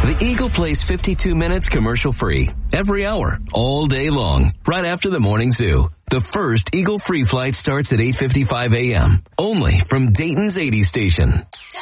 The Eagle plays 52 minutes commercial-free every hour, all day long, right after the morning zoo. The first Eagle free flight starts at 8:55 a.m., only from Dayton's 80 station.